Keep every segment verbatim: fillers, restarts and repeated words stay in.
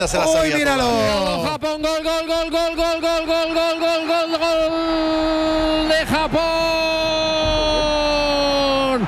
Se la sabía. ¡Uy, míralo! Gol, Japón, gol, gol, gol, gol, gol, gol, gol, gol, gol, gol, gol de Japón.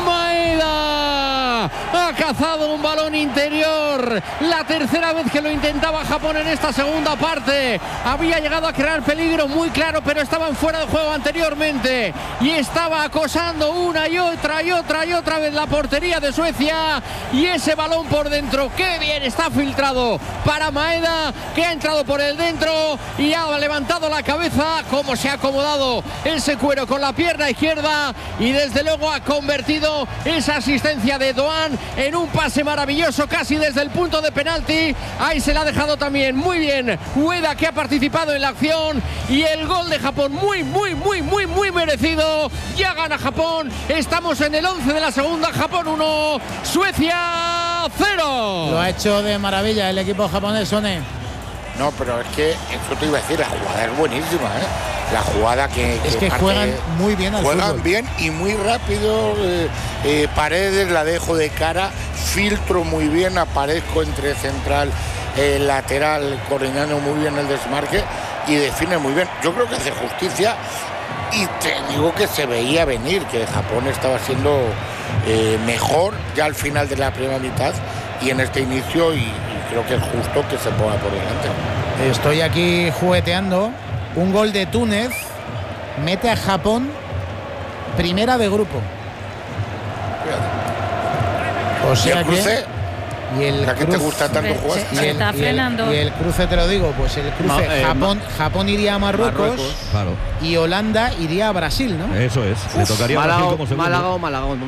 Maeda ha cazado un balón interior. La tercera vez que lo intentaba Japón en esta segunda parte. Había llegado a crear peligro muy claro, pero estaban fuera de juego anteriormente. Y estaba acosando una y otra y otra y otra vez la portería de Suecia. Y ese balón por dentro, qué bien está filtrado para Maeda, que ha entrado por el dentro y ha levantado la cabeza. Cómo se ha acomodado ese cuero con la pierna izquierda. Y desde luego ha convertido esa asistencia de Doan en un pase maravilloso, casi desde el punto de penalti. Ahí se la ha dejado también muy bien Ueda, que ha participado en la acción. Y el gol de Japón muy, muy, muy, muy, muy merecido. Ya gana Japón. Estamos en el once de la segunda. Japón uno, Suecia cero. Lo ha hecho de maravilla el equipo japonés, Sone. No, pero es que eso te iba a decir, la jugada es buenísima, ¿eh? La jugada que, es que, que juegan muy bien al juegan fútbol. bien y muy rápido. eh, eh, Paredes la dejo de cara, filtro muy bien, aparezco entre central, eh, lateral, coordinando muy bien el desmarque y define muy bien. Yo creo que hace justicia y te digo que se veía venir que Japón estaba siendo eh, mejor ya al final de la primera mitad y en este inicio, y, y creo que es justo que se ponga por delante. Estoy aquí jugueteando. Un gol de Túnez mete a Japón primera de grupo. O sea ¿Y el cruce? Que, y el ¿La que cruce, te gusta tanto jugar? y el, está y el- frenando. y el cruce te lo digo, pues el cruce Ma- eh, Japón, Ma- Japón iría a Marruecos, Marruecos. Claro, y Holanda iría a Brasil, ¿no? eso es. Le tocaría a Brasil como segundo. Málaga o Málaga. Sí, sí.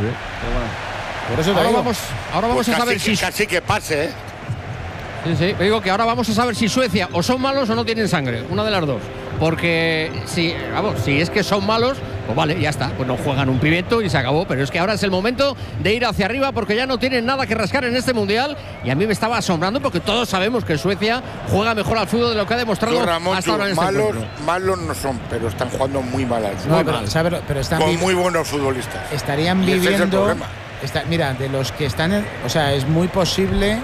Por eso te Ahora digo. vamos, ahora vamos Pues a saber casi, si que, casi que pase, ¿eh? Sí, sí. Digo que ahora vamos a saber si Suecia o son malos o no tienen sangre. Una de las dos. Porque si, vamos, si es que son malos, pues vale, ya está. Pues no juegan un pimiento y se acabó. Pero es que ahora es el momento de ir hacia arriba porque ya no tienen nada que rascar en este mundial. Y a mí me estaba asombrando porque todos sabemos que Suecia juega mejor al fútbol de lo que ha demostrado Yo, Ramón, hasta ahora en este malos, encuentro. malos no son, pero están jugando muy mal al No, fútbol. pero, ¿sabe? Pero están Con vi- muy buenos futbolistas. estarían Y ese es el viviendo. problema. Está, mira, de los que están en, o sea, es muy posible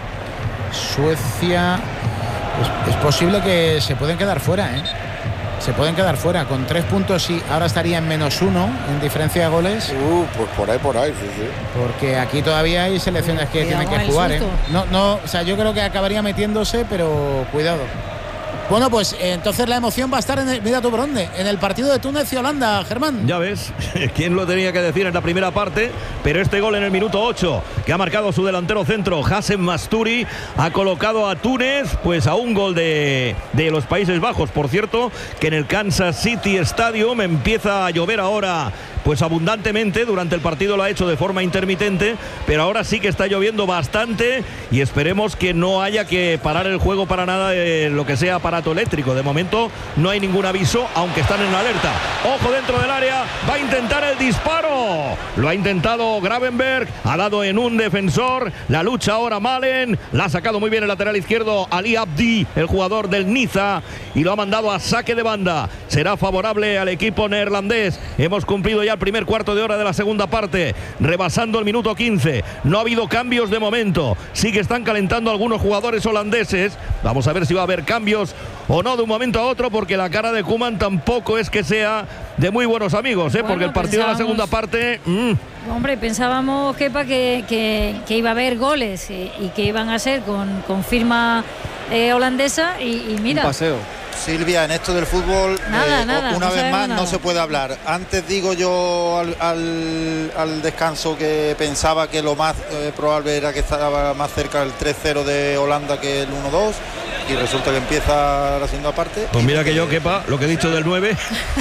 Suecia, es, es posible que se pueden quedar fuera, ¿eh? Se pueden quedar fuera con tres puntos y ahora estaría en menos uno en diferencia de goles, Uh, pues por ahí, por ahí, sí, sí. porque aquí todavía hay selecciones que Cuidado tienen con que el jugar, ¿eh? susto. No, no, o sea, yo creo que acabaría metiéndose, pero cuidado. Bueno, pues eh, entonces la emoción va a estar en el, mira tú por dónde, en el partido de Túnez y Holanda, Germán. Ya ves, quién lo tenía que decir en la primera parte, pero este gol en el minuto ocho que ha marcado su delantero centro, Hassem Masturi, ha colocado a Túnez pues a un gol de, de los Países Bajos. Por cierto, que en el Kansas City Stadium empieza a llover ahora pues abundantemente. Durante el partido lo ha hecho de forma intermitente, pero ahora sí que está lloviendo bastante y esperemos que no haya que parar el juego para nada de lo que sea aparato eléctrico. De momento no hay ningún aviso, aunque están en alerta. Ojo dentro del área, va a intentar el disparo. Lo ha intentado Gravenberg, ha dado en un defensor. La lucha ahora Malen, la ha sacado muy bien el lateral izquierdo Ali Abdi, el jugador del Niza, y lo ha mandado a saque de banda. Será favorable al equipo neerlandés. Hemos cumplido ya el primer cuarto de hora de la segunda parte, rebasando el minuto quince. No ha habido cambios de momento. Sí que están calentando algunos jugadores holandeses. Vamos a ver si va a haber cambios o no de un momento a otro, porque la cara de Koeman tampoco es que sea de muy buenos amigos, ¿eh? Bueno, porque el partido de la segunda parte... Mmm, Hombre, pensábamos, Kepa, que, que, que iba a haber goles y, y que iban a ser con, con firma eh, holandesa y, y mira. Un paseo. Silvia, en esto del fútbol, Nada, eh, nada, una no vez sabemos más nada. no se puede hablar. Antes digo yo al, al, al descanso que pensaba que lo más eh, probable era que estaba más cerca el tres cero de Holanda que el uno dos, y resulta que empieza la segunda parte. pues mira que yo, Kepa, lo que he dicho del nueve,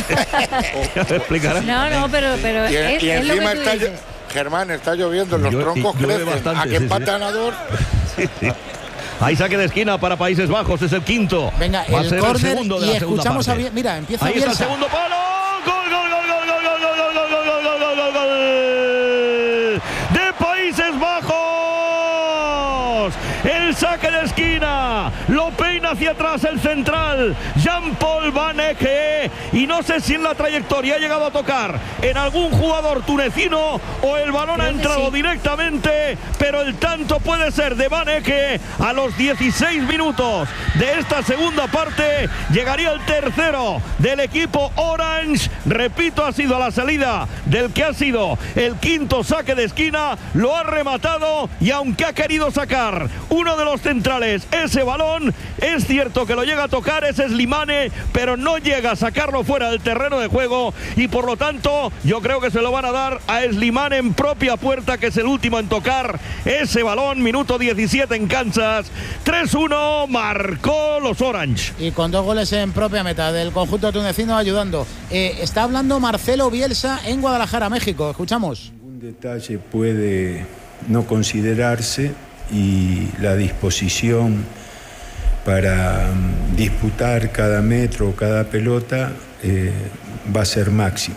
ya te explicará. No, no, pero, pero Y, es, y es lo encima que tú está, dices. Germán, está lloviendo, los Llueve- troncos llueve crecen. bastante, A que sí, sí. empatan a dos. Sí, sí. Hay saque de esquina para Países Bajos, es el quinto. Venga, Va a el ser córner segundo de y la segunda escuchamos a parte. Biel- mira, empieza Ahí está el Bielsa. segundo palo. Gol, gol, gol, gol, gol, gol, gol, gol, gol, gol, gol, gol, gol, gol, gol. De Países Bajos. El saque de esquina. Lo peina hacia atrás el central, Jean-Paul Van Ecke. Y no sé si en la trayectoria ha llegado a tocar en algún jugador tunecino o el balón ha entrado sí. directamente, pero el tanto puede ser de Van Ecke a los dieciséis minutos de esta segunda parte. Llegaría el tercero del equipo Orange. Repito, ha sido a la salida del que ha sido el quinto saque de esquina, lo ha rematado y aunque ha querido sacar uno de los centrales ese balón, es cierto que lo llega a tocar ese Slimane, pero no llega a sacarlo fuera del terreno de juego y por lo tanto yo creo que se lo van a dar a Slimane en propia puerta, que es el último en tocar ese balón. Minuto diecisiete en Kansas, tres uno marcó los Orange. Y con dos goles en propia meta del conjunto tunecino ayudando. Eh, está hablando Marcelo Bielsa en Guadalajara, México. Escuchamos. Ningún detalle puede no considerarse y la disposición para um, disputar cada metro, cada pelota eh, va a ser máxima.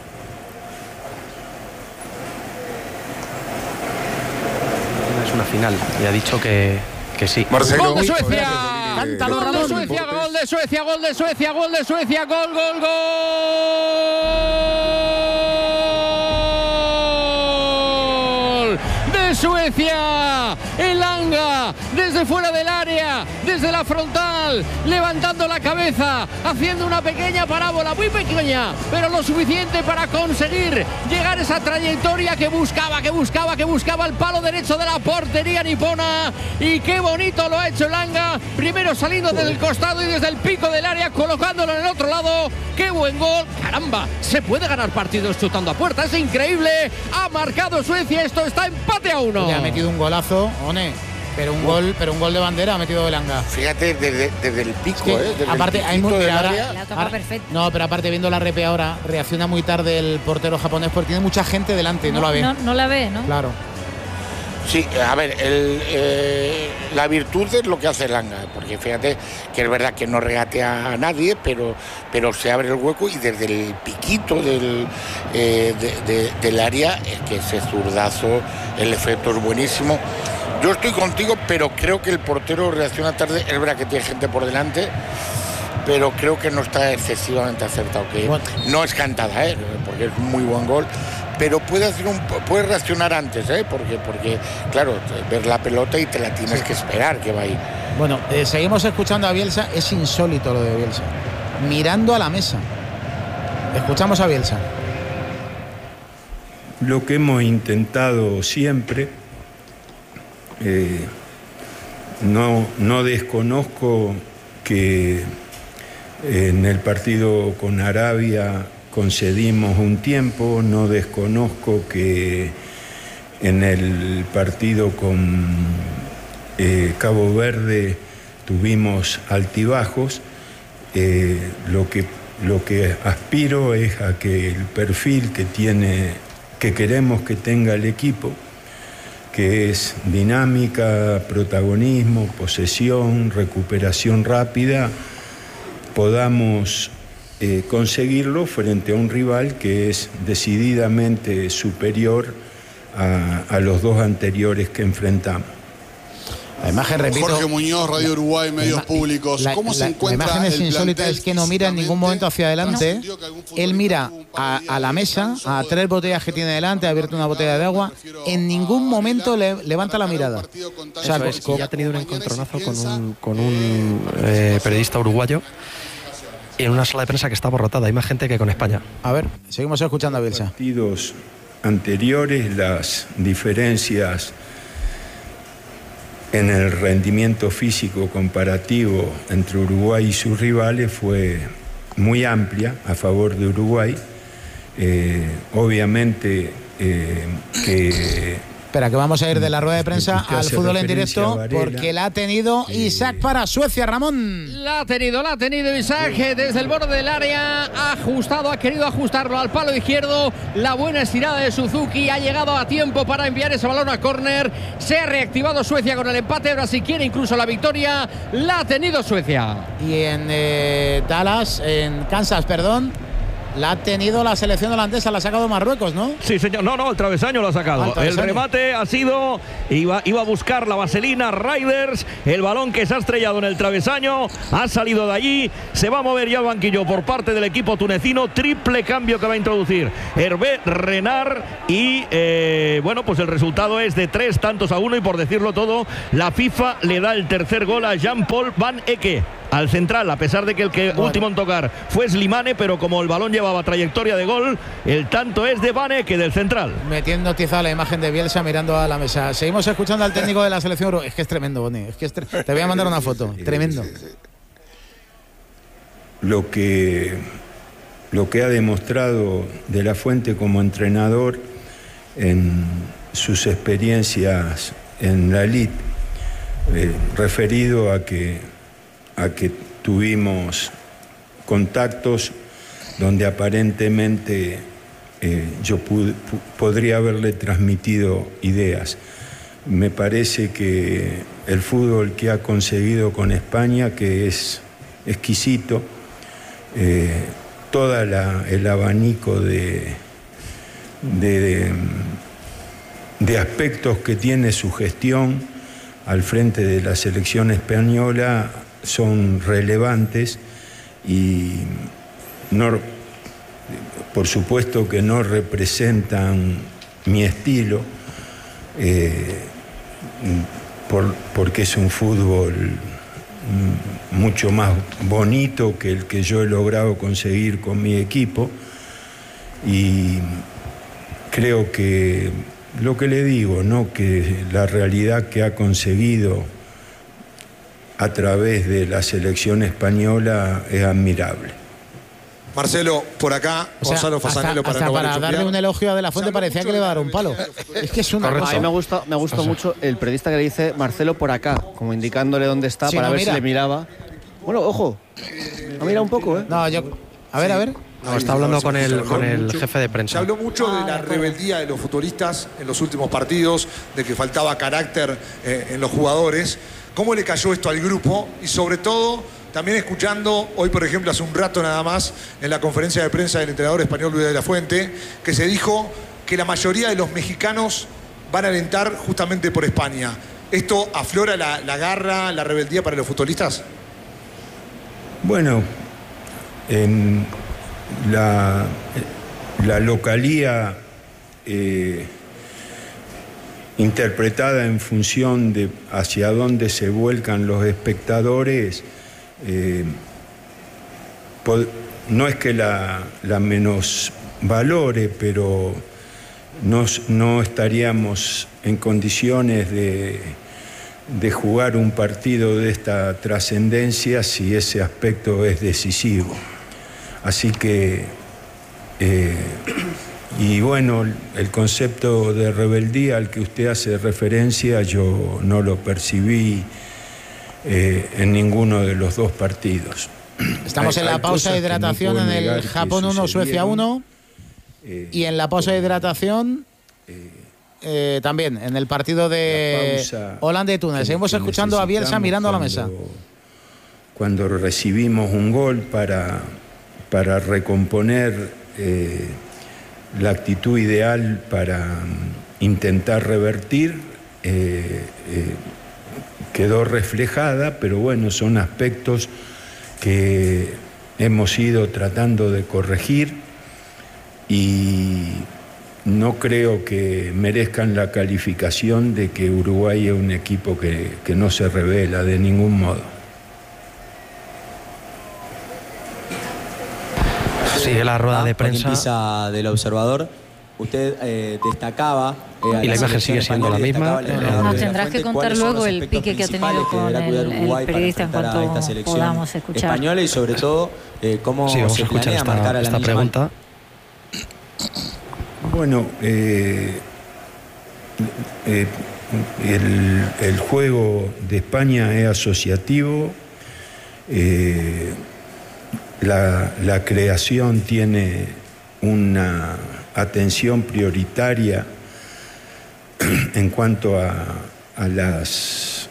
Es una final y ha dicho que, que sí. Marcelo. Gol de Suecia. Cántalo, gol de Suecia, gol de Suecia, gol de Suecia, gol de Suecia, gol, gol, gol. De Suecia, Elanga, desde fuera del área, desde la frontal, levantando la cabeza, haciendo una pequeña parábola, muy pequeña, pero lo suficiente para conseguir llegar a esa trayectoria que buscaba, que buscaba, que buscaba el palo derecho de la portería nipona. Y qué bonito lo ha hecho Elanga, primero saliendo desde el costado y desde el pico del área, colocándolo en el otro lado. ¡Qué buen gol! ¡Caramba! Se puede ganar partidos chutando a puerta, es increíble. Ha marcado Suecia, esto está empate a uno. Le ha metido un golazo, One, pero un gol, pero un gol de bandera ha metido Elanga. Fíjate, desde, desde el pico, es que, ¿eh? Desde aparte, el hay muy, la ahora, tapa perfecta. No, pero aparte viendo la repe ahora, reacciona muy tarde el portero japonés porque tiene mucha gente delante y no, no la ve. No, no la ve, ¿no? Claro. Sí, a ver, el, eh, la virtud es lo que hace Elanga, porque fíjate que es verdad que no regatea a nadie, pero, pero se abre el hueco y desde el piquito del, eh, de, de, del área, es que ese zurdazo, el efecto es buenísimo. Yo estoy contigo, pero creo que el portero reacciona tarde. Es verdad que tiene gente por delante, pero creo que no está excesivamente acertado, que bueno. No es cantada, ¿eh? Porque es muy buen gol. Pero puede hacer un, puede reaccionar antes, ¿eh? porque, porque, claro, ver la pelota y te la tienes sí. que esperar que va ahí. Bueno, eh, seguimos escuchando a Bielsa, es insólito lo de Bielsa. Mirando a la mesa. Escuchamos a Bielsa. Lo que hemos intentado siempre, eh, no, no desconozco que en el partido con Arabia concedimos un tiempo, no desconozco que en el partido con eh, Cabo Verde tuvimos altibajos. Eh, lo que, lo que aspiro es a que el perfil que tiene, que queremos que tenga el equipo, que es dinámica, protagonismo, posesión, recuperación rápida, podamos Eh, conseguirlo frente a un rival que es decididamente superior a, a los dos anteriores que enfrentamos. La imagen, repito, Jorge Muñoz, Radio Uruguay, medios públicos. La, ¿Cómo la, se encuentra la imagen es el insólita, es que no mira en ningún momento hacia adelante. No. Él mira a, a la mesa, a tres botellas que tiene delante, ha abierto una botella de agua. En ningún momento le, levanta la mirada. O sea, es que ya ha tenido un encontronazo con un, con un eh, periodista uruguayo en una sala de prensa que está abarrotada. Hay más gente que con España. A ver, seguimos escuchando a Bielsa. Partidos anteriores, las diferencias en el rendimiento físico comparativo entre Uruguay y sus rivales fue muy amplia a favor de Uruguay. Eh, obviamente eh, que... Espera, que vamos a ir de la rueda de prensa al fútbol en directo, porque la ha tenido Isaac para Suecia, Ramón. La ha tenido, la ha tenido Isaac desde el borde del área, ha ajustado, ha querido ajustarlo al palo izquierdo. La buena estirada de Suzuki ha llegado a tiempo para enviar ese balón a córner. Se ha reactivado Suecia con el empate, ahora si quiere incluso la victoria, la ha tenido Suecia. Y en eh, Dallas, en Kansas, perdón. La ha tenido la selección holandesa, la ha sacado Marruecos, ¿no? Sí, señor. No, no, el travesaño lo ha sacado. Ah, el, el remate ha sido, iba, iba a buscar la vaselina Riders, el balón que se ha estrellado en el travesaño, ha salido de allí, se va a mover ya al banquillo por parte del equipo tunecino, triple cambio que va a introducir Hervé Renard y eh, bueno, pues el resultado es de tres tantos a uno y por decirlo todo, la FIFA le da el tercer gol a Jean-Paul Van Ecke, al central, a pesar de que el que bueno. último en tocar fue Slimane, pero como el balón llevaba trayectoria de gol, el tanto es de Van Ecke, del central. Metiendo tiza la imagen de Bielsa mirando a la mesa. Seguimos escuchando al técnico de la selección. Es que es tremendo, Boni. Es que es tre... Te voy a mandar una foto. Tremendo. Lo que, lo que ha demostrado De La Fuente como entrenador en sus experiencias en la elite, eh, referido a que a que tuvimos contactos donde aparentemente eh, yo pude, podría haberle transmitido ideas. Me parece que el fútbol que ha conseguido con España, que es exquisito, eh, todo el abanico de, de, de, de aspectos que tiene su gestión al frente de la selección española son relevantes y no, por supuesto que no representan mi estilo, eh, por, porque es un fútbol mucho más bonito que el que yo he logrado conseguir con mi equipo y creo que lo que le digo, ¿no? Que la realidad que ha conseguido a través de la selección española es admirable. Marcelo, por acá, o sea, Gonzalo Fasanelo para, hasta no para darle un elogio a De La Fuente parecía que le iba a dar un palo. Es que es una cosa. A mí me gusta, me gustó o sea. mucho el periodista que le dice Marcelo por acá, como indicándole dónde está sí, para no, ver mira. si le miraba. Bueno, ojo, ha mirado un poco, ¿eh? No, yo... A ver, sí. a ver. No, está hablando con el, con el mucho, jefe de prensa. Se habló mucho de la rebeldía de los futbolistas en los últimos partidos, de que faltaba carácter eh, en los jugadores. ¿Cómo le cayó esto al grupo? Y sobre todo, también escuchando hoy, por ejemplo, hace un rato nada más, en la conferencia de prensa del entrenador español Luis de la Fuente, que se dijo que la mayoría de los mexicanos van a alentar justamente por España. ¿Esto aflora la, la garra, la rebeldía para los futbolistas? Bueno, en la, la localía eh, interpretada en función de hacia dónde se vuelcan los espectadores, eh, pod, no es que la, la menosvalore, pero no, no estaríamos en condiciones de, de jugar un partido de esta trascendencia si ese aspecto es decisivo. Así que, eh, y bueno, el concepto de rebeldía al que usted hace referencia yo no lo percibí eh, en ninguno de los dos partidos. Estamos hay, en la pausa de hidratación no en el Japón uno, Suecia uno, eh, y en la pausa de hidratación eh, eh, también en el partido de Holanda y Túnez. Seguimos escuchando a Bielsa mirando a la mesa. Cuando recibimos un gol para... para recomponer eh, la actitud ideal para um, intentar revertir, eh, eh, quedó reflejada, pero bueno, son aspectos que hemos ido tratando de corregir y no creo que merezcan la calificación de que Uruguay es un equipo que, que no se revela de ningún modo. Sigue la rueda de prensa. Pisa del observador. Usted eh, destacaba. Eh, y la imagen sigue siendo la misma. Nos tendrás que contar luego el pique que ha tenido con el, el periodista en cuanto podamos escuchar. Española y sobre todo eh, cómo sí, vamos se a escuchar planea esta, marcar a la esta misma. pregunta. Bueno, eh, eh, el, el juego de España es asociativo. Eh, La, la creación tiene una atención prioritaria en cuanto a, a, las,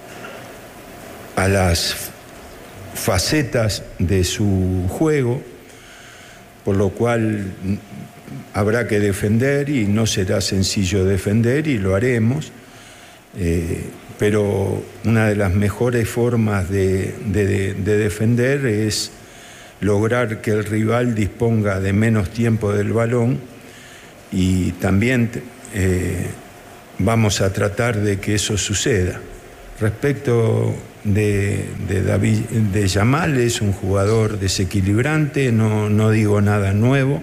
a las facetas de su juego, por lo cual habrá que defender y no será sencillo defender y lo haremos, eh, pero una de las mejores formas de, de, de defender es lograr que el rival disponga de menos tiempo del balón y también eh, vamos a tratar de que eso suceda. Respecto de, de David de Yamal, es un jugador desequilibrante, no, no digo nada nuevo.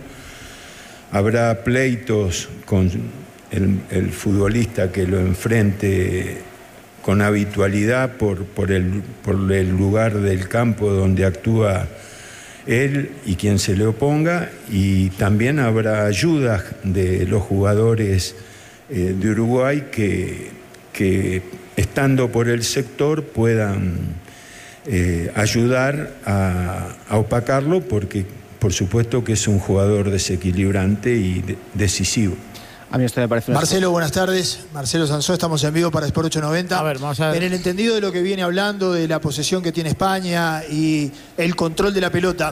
Habrá pleitos con el, el futbolista que lo enfrente con habitualidad por, por, el, por el lugar del campo donde actúa él y quien se le oponga, y también habrá ayudas de los jugadores eh, de Uruguay que, que estando por el sector puedan eh, ayudar a, a opacarlo, porque por supuesto que es un jugador desequilibrante y de, decisivo. A mí esto me parece una... Marcelo, buenas tardes. Marcelo Sansó, estamos en vivo para Sport ochocientos noventa. A ver, vamos a ver. En el entendido de lo que viene hablando, de la posesión que tiene España y el control de la pelota,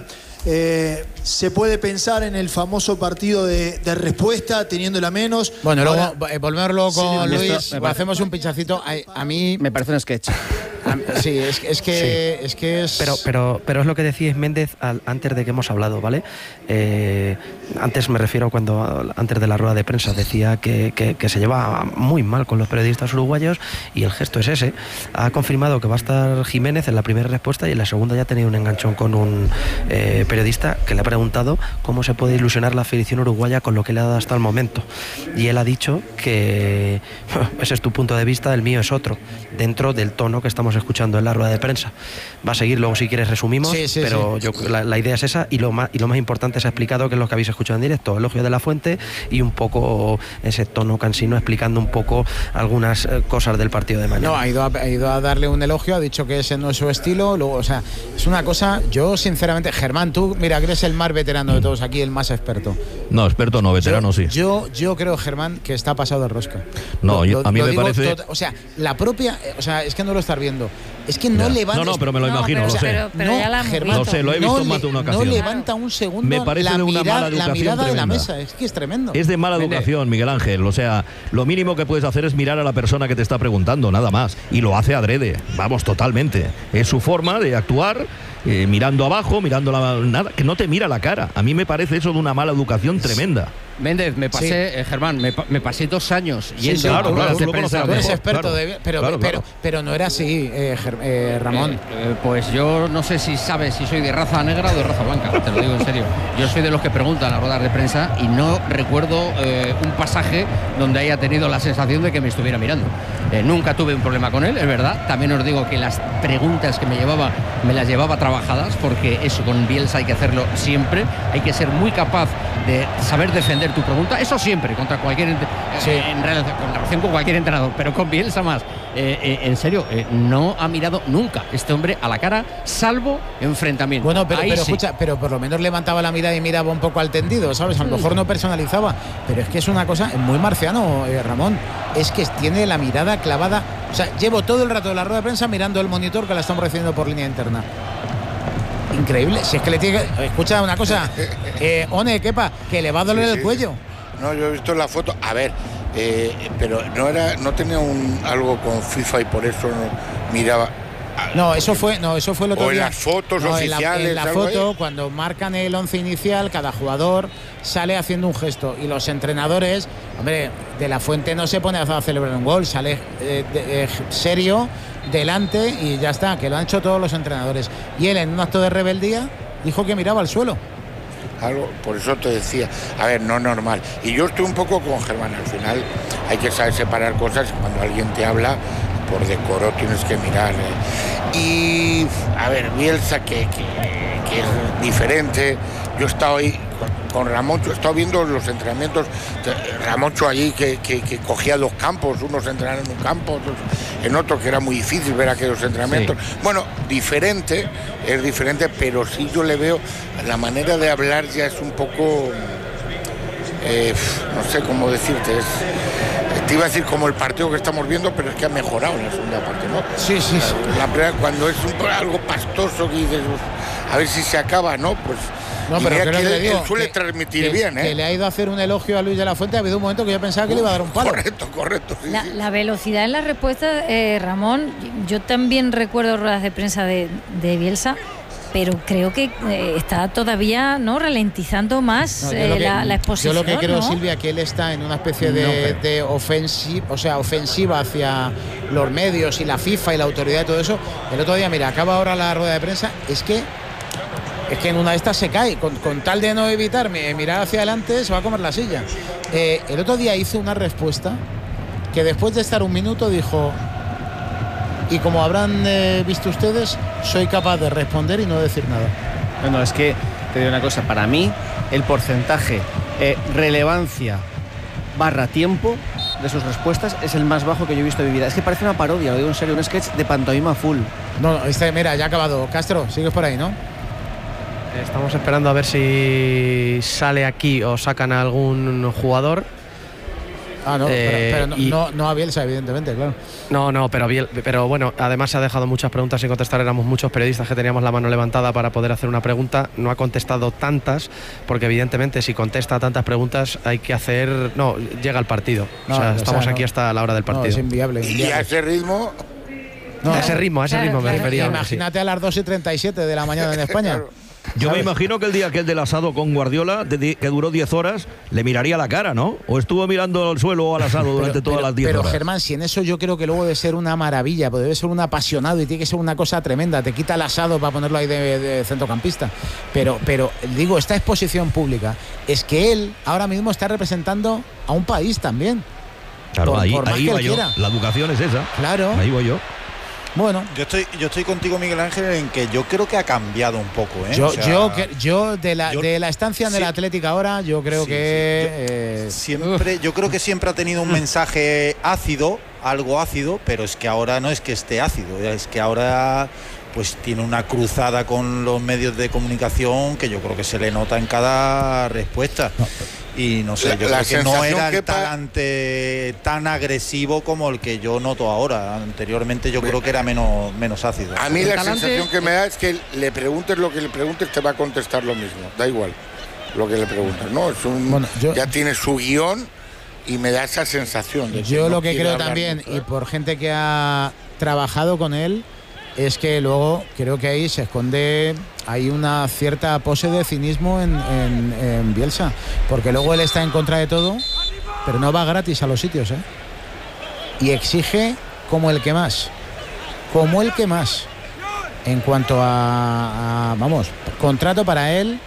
eh, ¿se puede pensar en el famoso partido de, de respuesta, teniéndola menos? Bueno, Ahora, luego eh, volver luego con sí, Luis, esto, hacemos un pinchacito. A, a mí... Me parece un sketch. A, sí, es, es que sí. es que es... Pero, pero, pero es lo que decía Méndez al, antes de que hemos hablado, ¿vale? Eh, antes me refiero cuando, antes de la rueda de prensa, decía que, que, que se lleva muy mal con los periodistas uruguayos y el gesto es ese. Ha confirmado que va a estar Jiménez en la primera respuesta y en la segunda ya ha tenido un enganchón con un eh, periodista que le ha preguntado cómo se puede ilusionar la afición uruguaya con lo que le ha dado hasta el momento. Y él ha dicho que ese es tu punto de vista, el mío es otro, dentro del tono que estamos escuchando en la rueda de prensa. Va a seguir, luego si quieres resumimos, sí, sí, pero sí. Yo, la, la idea es esa y lo, más, y lo más importante se ha explicado, que es lo que habéis escuchado en directo, elogio de la Fuente y un poco ese tono cansino explicando un poco algunas eh, cosas del partido de mañana. No, ha ido, a, ha ido a darle un elogio, ha dicho que ese no es su estilo, luego, o sea, es una cosa, yo sinceramente, Germán, tú, mira, que eres el más veterano de todos aquí, el más experto. No, experto no, veterano yo, sí. Yo, yo creo, Germán, que está pasado de rosca. No, lo, yo, lo, a mí me parece... Todo, o sea, la propia, o sea, es que no lo estás viendo. Es que no ya. levanta... No, no, pero me lo no, imagino, pero, lo sé. Pero, pero no, ya la Germán, lo sé, lo he visto no en más de una ocasión. No levanta un segundo me parece la, de una mirada, mala la mirada tremenda. de la mesa. Es que es tremendo. Es de mala educación, Miguel Ángel. O sea, lo mínimo que puedes hacer es mirar a la persona que te está preguntando, nada más. Y lo hace adrede. Vamos, totalmente. Es su forma de actuar, eh, mirando abajo, mirando la... Nada, que no te mira la cara. A mí me parece eso de una mala educación tremenda. Méndez, me pasé, sí. eh, Germán, me, me pasé dos años sí, yendo sí, a claro, ruedas claro, de prensa. Tú eres experto, claro, de, pero, claro, pero, claro. pero no era así, eh, eh, Ramón. Eh, eh, pues yo no sé si sabes si soy de raza negra o de raza blanca, te lo digo en serio. Yo soy de los que preguntan a ruedas de prensa y no recuerdo eh, un pasaje donde haya tenido la sensación de que me estuviera mirando. Eh, nunca tuve un problema con él, es verdad. También os digo que las preguntas que me llevaba, me las llevaba trabajadas, porque eso con Bielsa hay que hacerlo siempre. Hay que ser muy capaz de saber defender tu pregunta, eso siempre, contra cualquier sí. eh, en relación, con relación con cualquier entrenador, pero con Bielsa más. Eh, eh, en serio, eh, no ha mirado nunca este hombre a la cara, salvo enfrentamiento. Bueno, pero, pero sí. escucha, pero por lo menos levantaba la mirada y miraba un poco al tendido, ¿sabes? A lo mejor no personalizaba, pero es que es una cosa muy marciano, eh, Ramón. Es que tiene la mirada clavada. O sea, llevo todo el rato de la rueda de prensa mirando el monitor que la estamos recibiendo por línea interna. Increíble. Si es que le tiene que... Escucha una cosa, eh, One, quepa, que le va a doler sí, sí. el cuello. No, yo he visto la foto. A ver, eh, pero no era, no tenía un algo con FIFA y por eso no miraba. No, eso fue, no, eso fue el otro o día. En las fotos no, oficiales. En la, en la foto, ahí. Cuando marcan el once inicial, cada jugador sale haciendo un gesto y los entrenadores, hombre, de la Fuente no se pone a celebrar un gol, sale eh, de, eh, serio delante y ya está, que lo han hecho todos los entrenadores. Y él, en un acto de rebeldía, dijo que miraba al suelo. Algo, por eso te decía, a ver, no normal. Y yo estoy un poco con Germán, al final hay que saber separar cosas. Cuando alguien te habla, por decoro tienes que mirar. Eh. Y, a ver, Bielsa, que, que, que es diferente. Yo he estado ahí con, con Ramoncho, he estado viendo los entrenamientos. Ramoncho allí que, que, que cogía dos campos, unos entrenaban en un campo, otros en otro, que era muy difícil ver aquellos entrenamientos. Sí. Bueno, diferente, es diferente, pero sí yo le veo, la manera de hablar ya es un poco, eh, no sé cómo decirte, es... Te iba a decir como el partido que estamos viendo, pero es que ha mejorado en la segunda parte, ¿no? Sí, sí, sí. La, la, cuando es un, algo pastoso que dices, a ver si se acaba, ¿no? Pues No, pero creo que él, le digo, él suele que, transmitir que, bien, ¿eh? Que le ha ido a hacer un elogio a Luis de la Fuente. Ha habido un momento que yo pensaba que uh, le iba a dar un palo. Correcto, correcto. Sí, la, sí. la velocidad en la respuesta, eh, Ramón, yo también recuerdo ruedas de prensa de, de Bielsa, pero creo que eh, está todavía no ralentizando más no, eh, que, la, la exposición. Yo lo que creo, ¿no? Silvia, que él está en una especie de, no, de ofensiva, o sea, ofensiva hacia los medios y la FIFA y la autoridad y todo eso. El otro día, mira, acaba ahora la rueda de prensa, es que es que en una de estas se cae, con, con tal de no evitar mirar hacia adelante, se va a comer la silla. Eh, el otro día hizo una respuesta que después de estar un minuto dijo: y como habrán eh, visto ustedes, soy capaz de responder y no decir nada. No, no, es que te digo una cosa, para mí el porcentaje eh, relevancia barra tiempo de sus respuestas es el más bajo que yo he visto en mi vida. Es que parece una parodia, lo digo en serio, un sketch de pantomima full. No, no, este, mira, ya ha acabado. Castro, sigues por ahí, ¿no? Estamos esperando a ver si sale aquí o sacan a algún jugador. Ah, no, eh, pero, pero no, no, no a Bielsa, evidentemente, claro. No, no, pero, Biel, pero bueno, además se ha dejado muchas preguntas sin contestar. Éramos muchos periodistas que teníamos la mano levantada para poder hacer una pregunta. No ha contestado tantas, porque evidentemente si contesta tantas preguntas hay que hacer... No, llega el partido. No, o sea, estamos o sea, aquí no, hasta la hora del partido. No, es inviable, inviable. Y a ese ritmo... No, a ese ritmo, a ese claro, ritmo me claro, refería. Imagínate sí. A las dos y treinta y siete de la mañana en España. Claro. Yo ¿sabes? Me imagino que el día que el del asado con Guardiola, de, que duró diez horas, le miraría la cara, ¿no? O estuvo mirando al suelo o al asado pero, durante todas pero, las diez horas. Pero Germán, si en eso yo creo que luego debe ser una maravilla, pues debe ser un apasionado y tiene que ser una cosa tremenda. Te quita el asado para ponerlo ahí de, de centrocampista. Pero, pero digo, esta exposición pública es que él ahora mismo está representando a un país también. Claro, por, ahí, por ahí va yo. Quiera. La educación es esa. Claro. Ahí voy yo. Bueno, yo estoy yo estoy contigo, Miguel Ángel, en que yo creo que ha cambiado un poco, ¿eh? Yo, o sea, yo, yo de la yo, de la estancia sí, del Atlético ahora, yo creo sí, que sí, yo, eh, siempre, yo creo que siempre ha tenido un mensaje ácido, algo ácido, pero es que ahora no es que esté ácido, es que ahora pues tiene una cruzada con los medios de comunicación que yo creo que se le nota en cada respuesta. No. Y no sé, yo la, creo la que no era el talante tan agresivo como el que yo noto ahora. Anteriormente yo creo que era menos, menos ácido. A mí la sensación que me da es que le preguntes lo que le preguntes, te va a contestar lo mismo. Da igual lo que le preguntes, ¿no? Es un, bueno, yo, ya tiene su guión y me da esa sensación. De yo que lo no que creo también, mucho, ¿eh? Y por gente que ha trabajado con él, es que luego creo que ahí se esconde, hay una cierta pose de cinismo en, en, en Bielsa, porque luego él está en contra de todo, pero no va gratis a los sitios, ¿eh? Y exige como el que más, como el que más, en cuanto a, a vamos, contrato para él,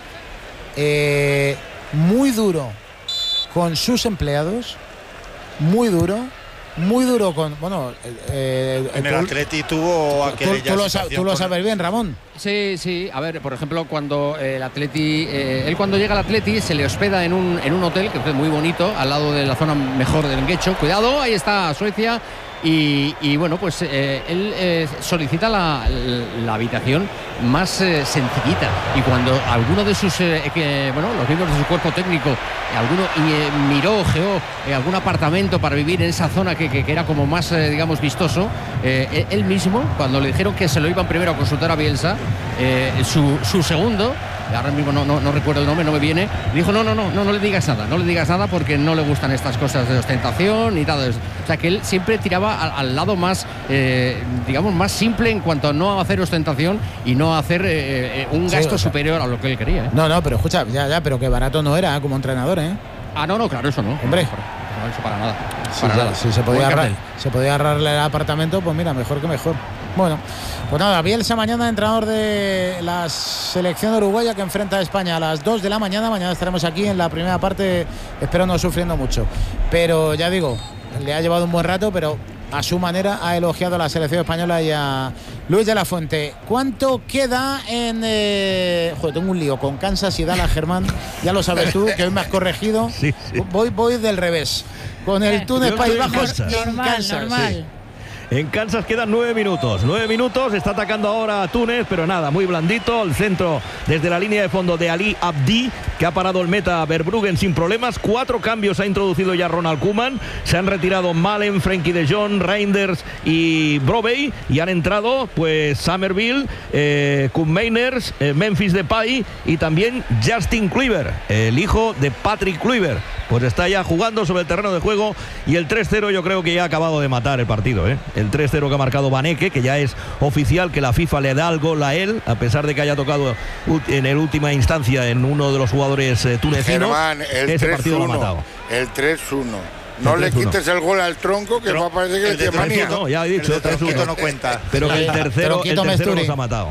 eh, muy duro con sus empleados, muy duro. Muy duro con... Bueno, eh, en el tú, Atleti tuvo aquella tú, tú, lo, tú lo sabes bien, Ramón. Sí, sí. A ver, por ejemplo, cuando el Atleti... Eh, él cuando llega al Atleti se le hospeda en un, en un hotel, que es muy bonito, al lado de la zona mejor del Guecho. Cuidado, ahí está Suecia. Y, y bueno, pues eh, él eh, solicita la, la habitación más eh, sencillita. Y cuando alguno de sus, eh, que, bueno, los miembros de su cuerpo técnico, alguno eh, miró, ojeó eh, algún apartamento para vivir en esa zona que, que, que era como más, eh, digamos, vistoso, eh, él mismo, cuando le dijeron que se lo iban primero a consultar a Bielsa, eh, su, su segundo, ahora mismo no, no, no recuerdo el nombre, no me viene, dijo no, no, no, no, no le digas nada, no le digas nada porque no le gustan estas cosas de ostentación ni nada de eso. O sea, que él siempre tiraba al, al lado más, eh, digamos, más simple en cuanto a no hacer ostentación y no hacer eh, eh, un gasto sí, o sea, superior a lo que él quería. ¿eh? No, no, pero escucha, ya, ya, pero que barato no era como entrenador, ¿eh? Ah, no, no, claro, eso no. Hombre. No, eso para nada. Sí, para ya, nada. Si se podía, ahorrar, se podía ahorrarle el apartamento, pues mira, mejor que mejor. Bueno, pues nada, Bielsa mañana, entrenador de la selección uruguaya que enfrenta a España a las dos de la mañana. Mañana estaremos aquí en la primera parte, espero no sufriendo mucho. Pero ya digo, le ha llevado un buen rato, pero a su manera ha elogiado a la selección española y a Luis de la Fuente. ¿Cuánto queda en...? Eh... Joder, tengo un lío con Kansas y Dallas, Germán. Ya lo sabes tú, que hoy me has corregido. Sí, sí. Voy, voy del revés. Con el Túnez País Bajos en normal, Kansas. Normal. Sí. En Kansas quedan nueve minutos. Nueve minutos, está atacando ahora a Túnez, pero nada, muy blandito. El centro desde la línea de fondo de Ali Abdi, que ha parado el meta Verbruggen sin problemas. Cuatro cambios ha introducido ya Ronald Koeman. Se han retirado Malen, Frenkie de Jong, Reinders y Brovey. Y han entrado pues Somerville, eh, Koen Meiners, eh, Memphis Depay y también Justin Kluivert, el hijo de Patrick Kluivert. Pues está ya jugando sobre el terreno de juego y el tres cero yo creo que ya ha acabado de matar el partido, ¿eh? El tres cero que ha marcado Vaneke, que ya es oficial que la FIFA le da el gol a él, a pesar de que haya tocado en el última instancia en uno de los jugadores eh, tunecinos. Germán, el ese tres partido lo ha uno, matado. el tres uno. No le quites el gol al tronco, que va a parecer que el es manía. No, ya he dicho, el tres uno no cuenta. Pero que el tercero, el tercero los ha matado.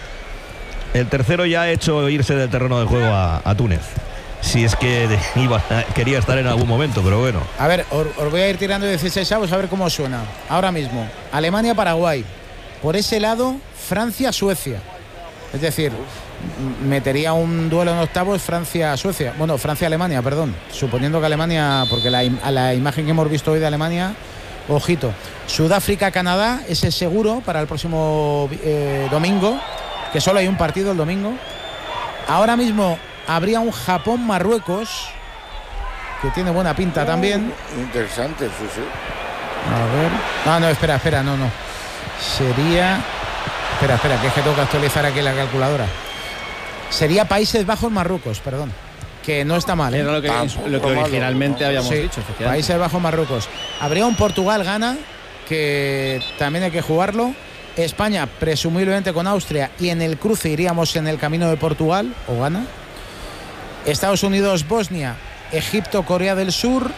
El tercero ya ha hecho irse del terreno de juego a, a Túnez. Si es que de, iba, quería estar en algún momento, pero bueno. A ver, os, os voy a ir tirando dieciséis avos a ver cómo suena. Ahora mismo, Alemania-Paraguay. Por ese lado, Francia-Suecia. Es decir, metería un duelo en octavos Francia-Suecia. Bueno, Francia-Alemania, perdón. Suponiendo que Alemania, porque la, la imagen que hemos visto hoy de Alemania, ojito. Sudáfrica-Canadá, ese es seguro para el próximo eh, domingo, que solo hay un partido el domingo. Ahora mismo habría un Japón-Marruecos, que tiene buena pinta también. Interesante, sí, sí. A ver. No, no, espera, espera, no, no. Sería. Espera, espera, que es que tengo que actualizar aquí la calculadora. Sería Países Bajos-Marruecos, perdón. Que no está mal, ¿eh? Era lo que, lo que originalmente habíamos sí, dicho. Países Bajos-Marruecos. Habría un Portugal-Ghana, que también hay que jugarlo. España, presumiblemente con Austria, y en el cruce iríamos en el camino de Portugal o Ghana. Estados Unidos, Bosnia, Egipto, Corea del Sur,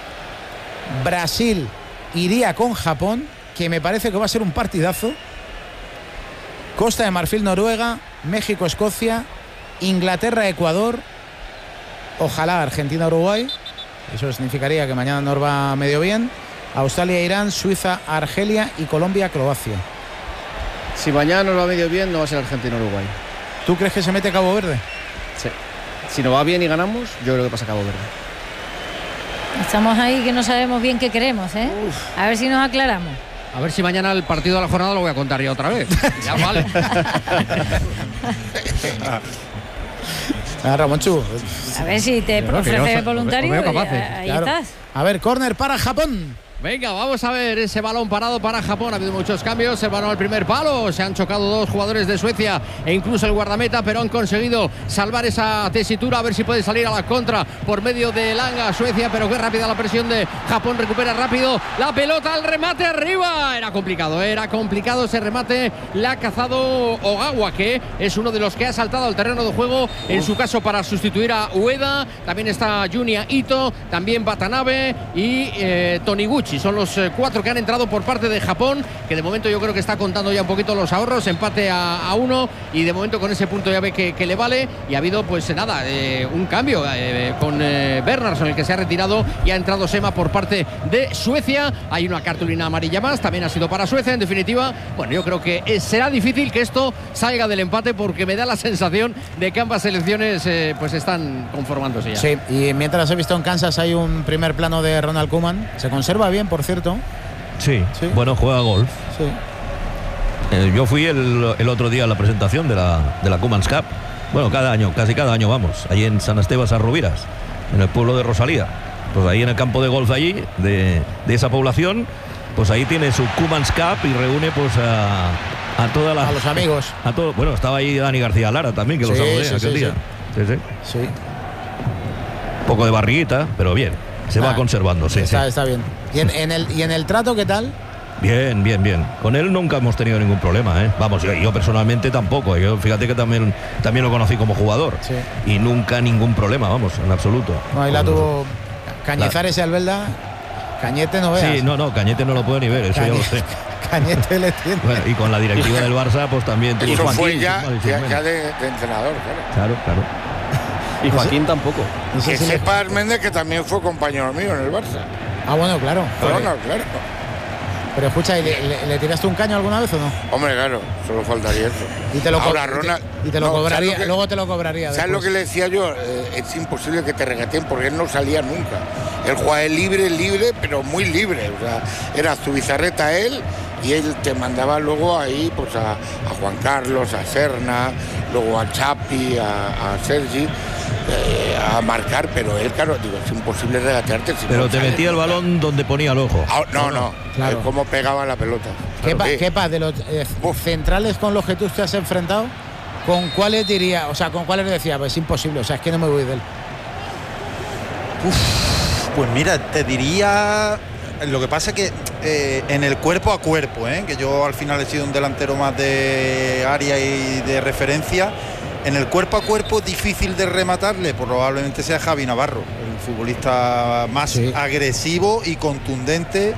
Brasil iría con Japón, que me parece que va a ser un partidazo. Costa de Marfil, Noruega, México, Escocia, Inglaterra, Ecuador, ojalá Argentina, Uruguay. Eso significaría que mañana nos va medio bien. Australia, Irán, Suiza, Argelia y Colombia, Croacia. Si mañana nos va medio bien, no va a ser Argentina, Uruguay. ¿Tú crees que se mete Cabo Verde? Sí. Si nos va bien y ganamos, yo creo que pasa Cabo Verde. Estamos ahí que no sabemos bien qué queremos, ¿eh? Uf. A ver si nos aclaramos. A ver si mañana el partido de la jornada lo voy a contar yo otra vez. Ya vale. Ah, Ramonchu. A ver si te Yo, ofrece yo, voluntario. os veo capaces. Ahí Claro. estás. A ver, córner para Japón. Venga, vamos a ver ese balón parado para Japón. Ha habido muchos cambios. El balón al primer palo. Se han chocado dos jugadores de Suecia e incluso el guardameta, pero han conseguido salvar esa tesitura. A ver si puede salir a la contra por medio de Langa, Suecia. Pero qué rápida la presión de Japón. Recupera rápido la pelota al remate arriba. Era complicado, era complicado ese remate. La ha cazado Ogawa, que es uno de los que ha saltado al terreno de juego. En su caso, para sustituir a Ueda. También está Junya Ito. También Watanabe y eh, Toniguchi. Son los eh, cuatro que han entrado por parte de Japón, que de momento yo creo que está contando ya un poquito los ahorros. Empate a, a uno y de momento con ese punto ya ve que, que le vale. Y ha habido pues nada, eh, un cambio eh, con eh, Bernardsson, el que se ha retirado, y ha entrado Sema por parte de Suecia. Hay una cartulina amarilla más, también ha sido para Suecia. En definitiva, bueno, yo creo que eh, será difícil que esto salga del empate, porque me da la sensación de que ambas selecciones eh, pues están conformándose ya. Sí, y mientras he visto en Kansas hay un primer plano de Ronald Koeman. Se conserva bien, por cierto. Sí, Sí. bueno, juega golf. Sí. Eh, yo fui el, el otro día a la presentación de la, de la Koeman's Cup. Bueno, cada año, casi cada año vamos, allí en San Esteban, Sarrubiras, en el pueblo de Rosalía. Pues ahí en el campo de golf allí, de, de esa población, pues ahí tiene su Koeman's Cup y reúne pues a, a todas las... A los amigos. A todo, bueno, estaba ahí Dani García Lara también, que Sí, lo saludé sí, aquel sí, día. Sí, sí. Sí. Un poco de barriguita, pero bien. Se Ah, va conservando, sí, está, sí. está bien. ¿Y en, en el, ¿Y en el trato qué tal? Bien, bien, bien. Con él nunca hemos tenido ningún problema, ¿eh? Vamos, yo, yo personalmente tampoco. Yo fíjate que también, también lo conocí como jugador. Sí. Y nunca ningún problema, vamos, en absoluto. No, ahí la Con- tuvo Cañizares y Albelda. Cañete no veas. Sí, no, no, Cañete no lo puedo ni ver, eso ya lo sé. Cañete le tiene. Bueno, y con la directiva del Barça, pues también. y Eso Joaquín, fue ya, Ismael, ya, Ismael. ya de, de entrenador, claro. Claro, claro. Y Joaquín tampoco. No sé Que si le- sepa Méndez que también fue compañero mío en el Barça. Ah, bueno, claro. Pero no, claro. Pero escucha, ¿y le, le- le tiraste un caño alguna vez o no? Hombre, claro, solo faltaría eso. Y te lo, co- Ahora, y te- Ronald, y te lo no, ¿sabes cobraría, lo que- luego te lo cobraría. ¿Sabes lo después. que le decía yo? Eh, es imposible que te regateen porque él no salía nunca. él jugaba libre, libre, pero muy libre. O sea, era Zubizarreta él y él te mandaba luego ahí pues a, a Juan Carlos, a Serna, luego a Chapi, a, a Sergi, eh, a marcar, pero él, claro, digo, es imposible regatearte. Si pero no te sales. metía el balón donde ponía el ojo. Ah, no, no, Claro. eh, cómo pegaba la pelota. ¿Qué, pa, Sí. qué pa, de los eh, centrales con los que tú te has enfrentado, ¿con cuáles diría, o sea, con cuáles decía, pues es imposible, o sea, es que no me voy de él? Uf, pues mira, te diría, lo que pasa es que eh, en el cuerpo a cuerpo, ¿eh? que yo al final he sido un delantero más de área y de referencia, en el cuerpo a cuerpo difícil de rematarle, probablemente sea Javi Navarro, el futbolista más Sí. agresivo y contundente.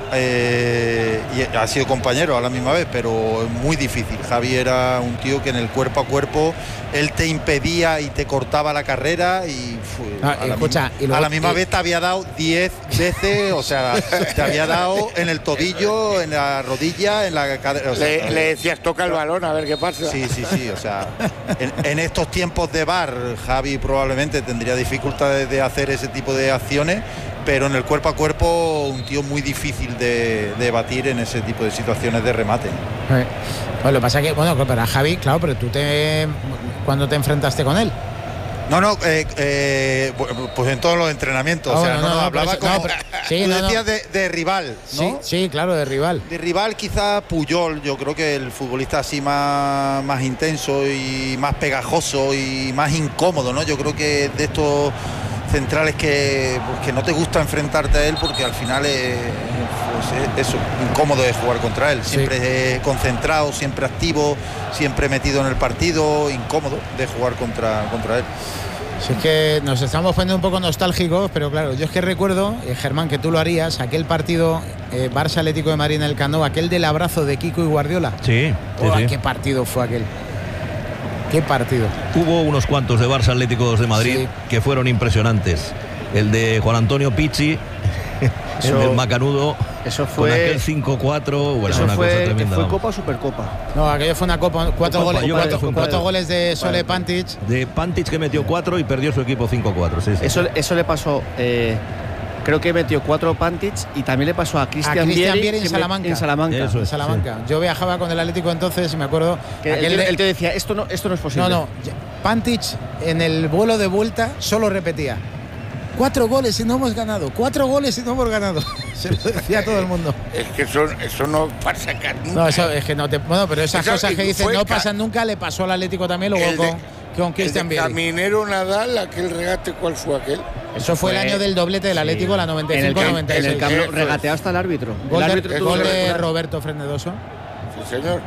Eh, y ha sido compañero a la misma vez, pero es muy difícil. Javi era un tío que en el cuerpo a cuerpo él te impedía y te cortaba la carrera y fue, Ah, a, la escucha, misma, y luego- a la misma y- vez te había dado diez veces, o sea, te había dado en el tobillo, en la rodilla, en la cadera. O sea, Le, le decías, toca el balón, a ver qué pasa. Sí, sí, sí, o sea, en, en estos tiempos de V A R, Javi probablemente tendría dificultades de hacer ese tipo de acciones, pero en el cuerpo a cuerpo un tío muy difícil de, de batir en ese tipo de situaciones de remate. Eh, Bueno, lo que pasa es que, bueno, pero a Javi, claro, pero tú te, ¿cuándo te enfrentaste con él? No, no, eh, eh, pues en todos los entrenamientos, Ah, o sea, bueno, no, no, no, no, hablaba pero eso- como, no, pero- sí, tú no, no. decías de, de rival, ¿no? Sí, sí, claro, de rival. De rival quizá Puyol, yo creo que el futbolista así más, más intenso y más pegajoso y más incómodo, ¿no? Yo creo que de estos centrales que, pues, que no te gusta enfrentarte a él porque al final es, pues, es eso, incómodo de jugar contra él, siempre eh, concentrado, siempre activo, siempre metido en el partido, incómodo de jugar contra, contra él. Si es que nos estamos poniendo un poco nostálgicos, pero claro, yo es que recuerdo, eh, Germán, que tú lo harías, aquel partido eh, Barça Atlético de Madrid en el Camp Nou, aquel del abrazo de Kiko y Guardiola. Sí, sí, Oh, sí. qué partido fue aquel. Qué partido. Hubo unos cuantos de Barça Atléticos de Madrid Sí. que fueron impresionantes. El de Juan Antonio Pizzi, el Eso- del Macanudo, eso fue- con aquel cinco cuatro, bueno, Eso una fue, cosa que tremenda. fue vamos. Copa o Supercopa. No, aquello fue una copa, cuatro, Copa, goles, yo creo cuatro, que fue un cuatro par- goles de Sole Pantic. De Pantic, que metió cuatro y perdió su equipo cinco cuatro. Sí, sí. Eso, eso le pasó, eh, creo que metió cuatro Pantic y también le pasó a A Cristian Cristian Vieri, Vieri en que me- Salamanca. en Salamanca. Eso En es, Salamanca. Yo viajaba con el Atlético entonces y me acuerdo. Que él, aquel te- de- él te decía, esto no, esto no es posible. no, no. Pantic en el vuelo de vuelta solo repetía. Cuatro goles y no hemos ganado. Cuatro goles y no hemos ganado. Se lo decía todo el mundo. Es que eso, eso no pasa acá nunca. No, eso es que no te. Bueno, pero esas Eso- cosas que dicen fue no ca- pasan nunca, le pasó al Atlético también, luego El de- con, con Cristian El de Vieri. Caminero Nadal, aquel regate, ¿cuál fue aquel? Eso fue el año del doblete del Atlético, la noventa y En el, cinco Camp- noventa y en seis. el Camp Nou, Eso es. regateó hasta el árbitro. Gol el de, árbitro tuvo gol que de recordar. Roberto Frendedoso. Sí, señor.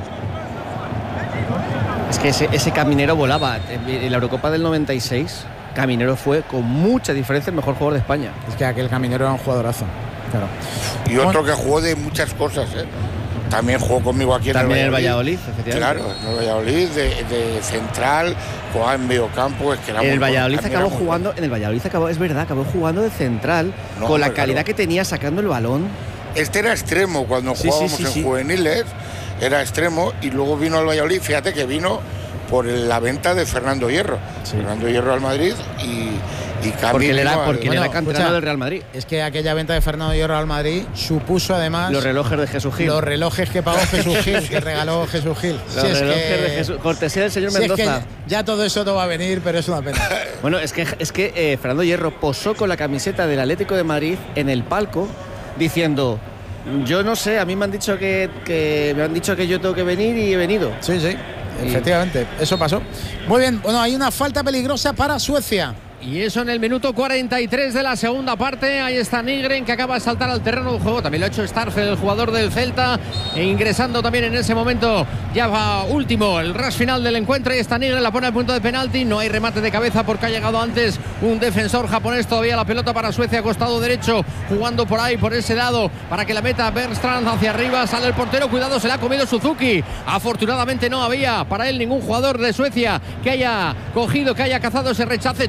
Es que ese, ese Caminero volaba. En la Eurocopa del noventa y seis, Caminero fue con mucha diferencia el mejor jugador de España. Es que aquel Caminero era un jugadorazo. Claro. Y otro que jugó de muchas cosas, ¿eh? También jugó conmigo aquí También en el el Valladolid, efectivamente. Claro, en el Valladolid, de, de central, jugaba en mediocampo, es que era En muy el bueno, Valladolid también acabó era muy jugando, en el Valladolid acabó, es verdad, acabó jugando de central, No, con la hombre, calidad claro. que tenía sacando el balón. bueno. Este era extremo cuando Sí, jugábamos sí, sí, en sí. juveniles, era extremo y luego vino al Valladolid, fíjate que vino por la venta de Fernando Hierro. Fernando Hierro al Madrid y, y Cami Porque él vino era, al- porque él Bueno, era canterano escucha, del Real Madrid. Es que aquella venta de Fernando Hierro al Madrid supuso además Los relojes de Jesús Gil. los relojes que pagó Jesús Gil, que regaló Jesús Gil. Los Si es relojes que- de Jesús. Cortesía del señor si es que Mendoza. ya todo eso no va a venir, pero es una pena. Bueno, es que, es que eh, Fernando Hierro posó con la camiseta del Atlético de Madrid en el palco diciendo, yo no sé, a mí me han dicho que, que me han dicho que yo tengo que venir y he venido. Sí, sí, efectivamente, eso pasó. Muy bien, bueno, hay una falta peligrosa para Suecia. Y eso en el minuto cuarenta y tres de la segunda parte. Ahí está Nygren, que acaba de saltar al terreno de juego. También lo ha hecho Starfel, el jugador del Celta, e ingresando también en ese momento. Ya va último el rush final del encuentro. Ahí está Nygren, la pone al punto de penalti. No hay remate de cabeza porque ha llegado antes un defensor japonés. Todavía la pelota para Suecia, costado derecho, jugando por ahí, por ese lado, para que la meta Bergstrand hacia arriba. Sale el portero, cuidado, se la ha comido Suzuki. Afortunadamente no había para él ningún jugador de Suecia que haya cogido, que haya cazado ese rechace. Todavía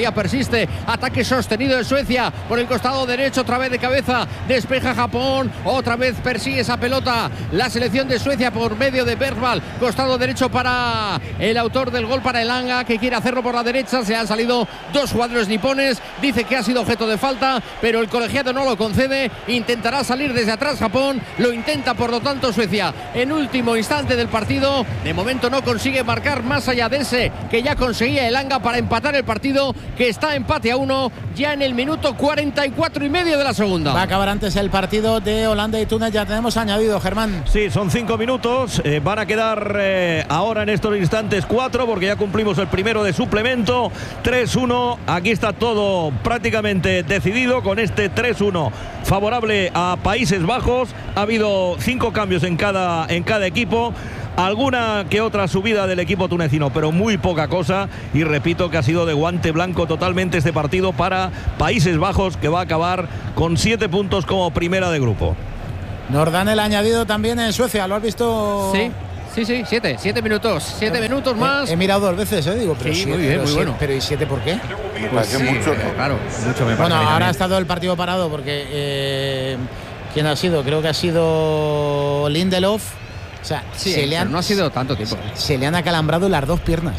todavía persiste. Ataque sostenido de Suecia por el costado derecho, otra vez de cabeza, despeja Japón, otra vez persigue esa pelota la selección de Suecia por medio de Bergvall, costado derecho para el autor del gol, para Elanga, que quiere hacerlo por la derecha. Se han salido dos jugadores nipones, dice que ha sido objeto de falta, pero el colegiado no lo concede. Intentará salir desde atrás Japón, lo intenta por lo tanto Suecia en último instante del partido. De momento no consigue marcar más allá de ese que ya conseguía Elanga para empatar el partido, que está empate a uno ya en el minuto cuarenta y cuatro y medio de la segunda. Va a acabar antes el partido de Holanda y Túnez, ya tenemos añadido, Germán. Sí, son cinco minutos, eh, van a quedar eh, ahora en estos instantes cuatro, porque ya cumplimos el primero de suplemento. Tres uno, aquí está todo prácticamente decidido con este tres uno favorable a Países Bajos. Ha habido cinco cambios en cada, en cada equipo. Alguna que otra subida del equipo tunecino, pero muy poca cosa. Y repito que ha sido de guante blanco totalmente este partido para Países Bajos, que va a acabar con siete puntos como primera de grupo. Nos dan el añadido también en Suecia, ¿lo has visto? Sí. Sí, sí, siete, siete minutos, siete minutos más. He, he mirado dos veces, ¿eh? Digo, pero sí, siete, muy bien, pero muy siete, bueno. Pero ¿y siete por qué? Me parece sí, mucho, ¿no? Claro, mucho me parece. Bueno, ahora también. ha estado el partido parado porque eh, ¿quién ha sido? Creo que ha sido Lindelof. O sea, sí, se le han, no ha sido tanto tiempo. Se, se le han acalambrado las dos piernas.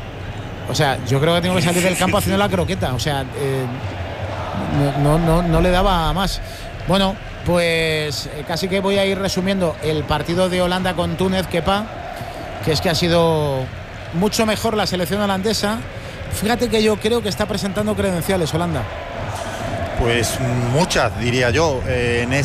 O sea, yo creo que tengo que salir del campo haciendo la croqueta. O sea, eh, no, no, no, no le daba más. Bueno, pues eh, casi que voy a ir resumiendo el partido de Holanda con Túnez, Kepa, que es que ha sido mucho mejor la selección holandesa. Fíjate que yo creo que está presentando credenciales Holanda. Pues muchas, diría yo. Eh, en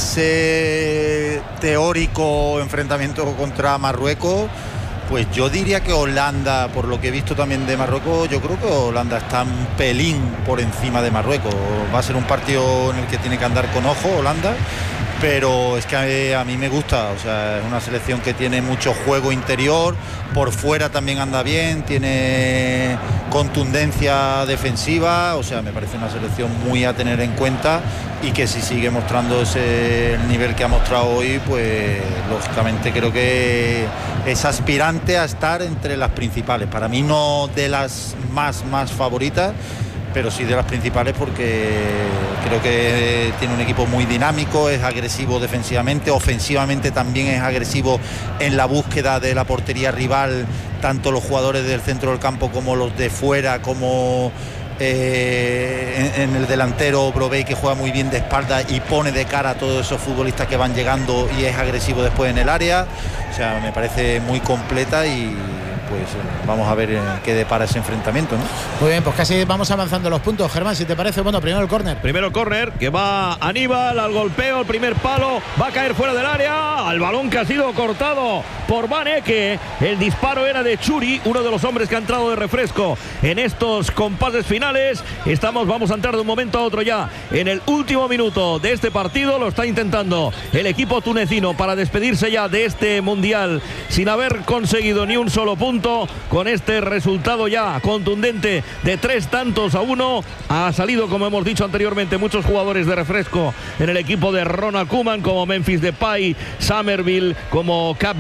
ese teórico enfrentamiento contra Marruecos, pues yo diría que Holanda, por lo que he visto también de Marruecos, yo creo que Holanda está un pelín por encima de Marruecos. Va a ser un partido en el que tiene que andar con ojo Holanda, pero es que a, a mí me gusta. O sea, es una selección que tiene mucho juego interior, por fuera también anda bien, tiene contundencia defensiva. O sea, me parece una selección muy a tener en cuenta, y que si sigue mostrando ese el nivel que ha mostrado hoy, pues lógicamente creo que es aspirante a estar entre las principales. Para mí no de las más más favoritas, pero sí de las principales, porque creo que tiene un equipo muy dinámico, es agresivo defensivamente, ofensivamente también es agresivo en la búsqueda de la portería rival, tanto los jugadores del centro del campo como los de fuera, como eh, en, en el delantero Brovey, que juega muy bien de espalda y pone de cara a todos esos futbolistas que van llegando, y es agresivo después en el área. O sea, me parece muy completa, y pues vamos a ver qué depara ese enfrentamiento, ¿no? Muy bien, pues casi vamos avanzando los puntos, Germán, si te parece. Bueno, primero el córner. Primero el córner, que va Aníbal al golpeo, el primer palo, va a caer fuera del área, al balón que ha sido cortado por Van Ecke. El disparo era de Churi, uno de los hombres que ha entrado de refresco en estos compases finales. Estamos, vamos a entrar de un momento a otro ya en el último minuto de este partido. Lo está intentando el equipo tunecino para despedirse ya de este mundial sin haber conseguido ni un solo punto. Con este resultado ya contundente de tres tantos a uno, ha salido, como hemos dicho anteriormente, muchos jugadores de refresco en el equipo de Ronald Koeman, como Memphis Depay, Somerville, como Cap,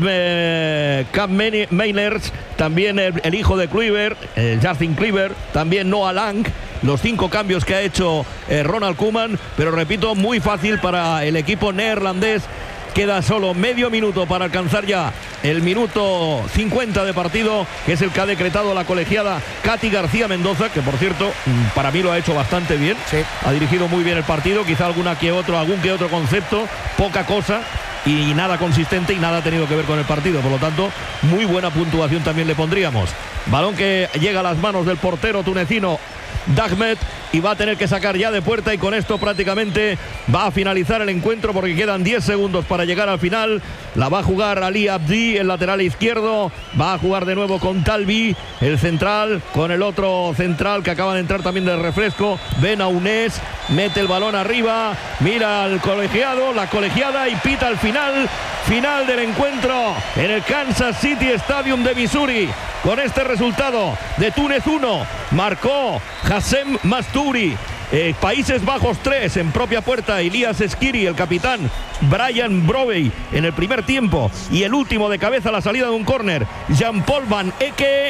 eh, Cap Mainers, también el, el hijo de Kluivert, eh, Justin Kluivert, también Noah Lang. Los cinco cambios que ha hecho eh, Ronald Koeman, pero repito, muy fácil para el equipo neerlandés. Queda solo medio minuto para alcanzar ya el minuto cincuenta de partido, que es el que ha decretado la colegiada Katy García Mendoza, que por cierto para mí lo ha hecho bastante bien. Sí. Ha dirigido muy bien el partido, quizá alguna que otro, algún que otro concepto, poca cosa y nada consistente, y nada ha tenido que ver con el partido. Por lo tanto, muy buena puntuación también le pondríamos. Balón que llega a las manos del portero tunecino Dahmed, y va a tener que sacar ya de puerta, y con esto prácticamente va a finalizar el encuentro, porque quedan diez segundos para llegar al final. La va a jugar Ali Abdi, el lateral izquierdo, va a jugar de nuevo con Talbi, el central, con el otro central que acaba de entrar también del refresco, Ben Aunés, mete el balón arriba, mira al colegiado, la colegiada, y pita al final, final del encuentro en el Kansas City Stadium de Missouri. Con este resultado de Túnez uno, marcó Hassem Masturi. Eh, Países Bajos tres, en propia puerta Elias Skiri, el capitán Brian Brovey en el primer tiempo, y el último de cabeza a la salida de un córner, Jean-Paul Van Ecke.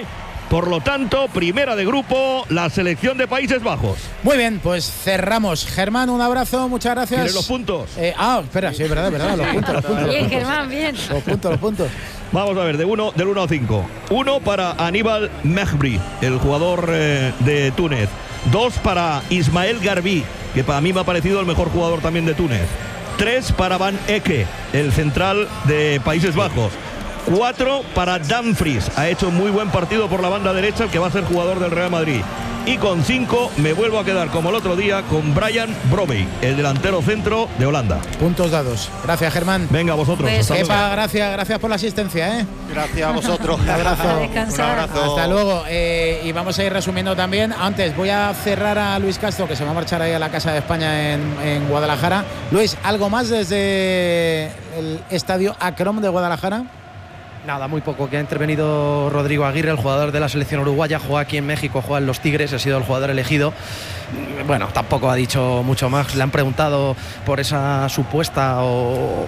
Por lo tanto, primera de grupo, la selección de Países Bajos. Muy bien, pues cerramos. Germán, un abrazo, muchas gracias. ¿Tienes los puntos? Eh, ah, espera, sí, verdad, verdad, los puntos, los puntos. Bien, los puntos. Germán, bien. Los puntos, los puntos. Vamos a ver, de uno, del uno al cinco. Uno para Aníbal Mehbri, el jugador eh, de Túnez. Dos para Ismael Garbi, que para mí me ha parecido el mejor jugador también de Túnez. Tres para Van Ecke, el central de Países Bajos. Cuatro para Dumfries, ha hecho muy buen partido por la banda derecha, el que va a ser jugador del Real Madrid. Y con cinco me vuelvo a quedar como el otro día con Brian Brobey, el delantero centro de Holanda. Puntos dados. Gracias, Germán. Venga, vosotros. Besos. Epa, gracias, gracias por la asistencia, ¿eh? Gracias a vosotros. Un abrazo. A descansar. Un abrazo. Hasta luego. Eh, y vamos a ir resumiendo también. Antes voy a cerrar a Luis Castro, que se va a marchar ahí a la Casa de España en, en Guadalajara. Luis, ¿algo más desde el estadio Akrom de Guadalajara? Nada, muy poco, que ha intervenido Rodrigo Aguirre, el jugador de la selección uruguaya, juega aquí en México, juega en los Tigres, ha sido el jugador elegido. Bueno, tampoco ha dicho mucho más, le han preguntado por esa supuesta o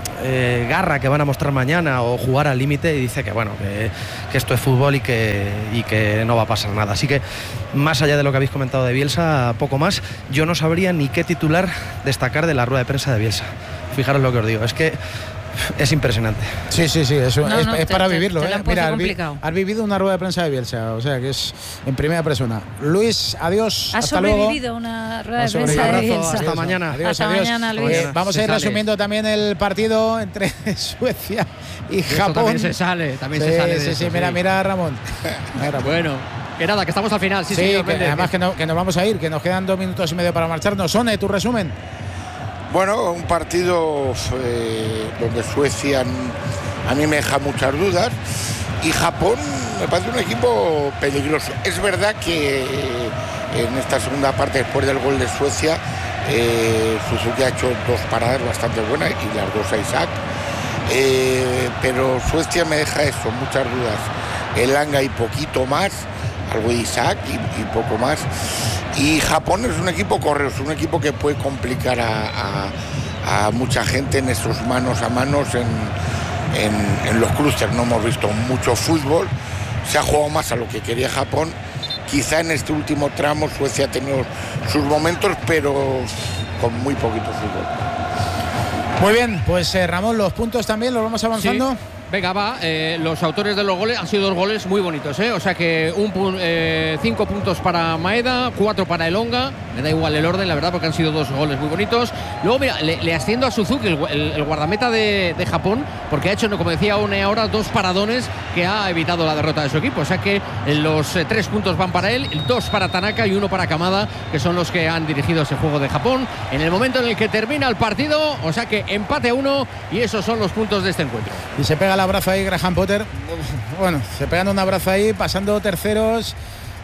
eh, garra que van a mostrar mañana o jugar al límite, y dice que bueno, que, que esto es fútbol y que, y que no va a pasar nada. Así que, más allá de lo que habéis comentado de Bielsa, poco más. Yo no sabría ni qué titular destacar de la rueda de prensa de Bielsa. Fijaros lo que os digo, es que es impresionante. Sí, sí, sí, eso No, es, no, es te- para te- vivirlo. te lo ¿eh? han puesto Mira, has, vi- complicado. has vivido una rueda de prensa de Bielsa, o sea que es en primera persona. Luis, adiós. Has hasta luego. sobrevivido una rueda Has de prensa de sobrevivido. Bielsa. Hasta mañana. Adiós, Hasta adiós. mañana, Luis. Eh, vamos Se a ir sale. resumiendo también el partido entre Suecia y Esto Japón. también se sale, también sí, se sale de sí, eso, sí, mira, sí. mira, Ramón. Mira, Ramón. Bueno, que nada, que estamos al final. Sí, Sí, señor que Méndez. además que, no- que nos vamos a ir, que nos quedan dos minutos y medio para marcharnos. Sone, tu resumen. Bueno, un partido eh, donde Suecia n- a mí me deja muchas dudas y Japón me parece un equipo peligroso. Es verdad que eh, en esta segunda parte, después del gol de Suecia, eh, Suzuki ha hecho dos paradas bastante buenas y las dos a Isaac. Eh, pero Suecia me deja eso, muchas dudas. Elanga y poquito más, algo de Isaac y, y poco más. Y Japón es un equipo correoso, un equipo que puede complicar a, a- a mucha gente en esos manos a manos en, en- en los clústeres. No hemos visto mucho fútbol, se ha jugado más a lo que quería Japón. Quizá en este último tramo Suecia ha tenido sus momentos, pero con muy poquito fútbol. Muy bien, pues eh, Ramón, los puntos también los vamos avanzando. Sí. Venga, va. Eh, los autores de los goles han sido dos goles muy bonitos, ¿eh? O sea que un pu- eh, cinco puntos para Maeda, cuatro para Elonga. Me da igual el orden, la verdad, porque han sido dos goles muy bonitos. Luego, mira, le, le asciendo a Suzuki, el, gu- el- el guardameta de, de Japón, porque ha hecho, como decía One ahora, dos paradones que ha evitado la derrota de su equipo. O sea que eh, los eh, tres puntos van para él, dos para Tanaka y uno para Kamada, que son los que han dirigido ese juego de Japón. En el momento en el que termina el partido, o sea que empate a uno y esos son los puntos de este encuentro. Y se pega el abrazo ahí Graham Potter. Bueno, se pegan un abrazo ahí, pasando terceros.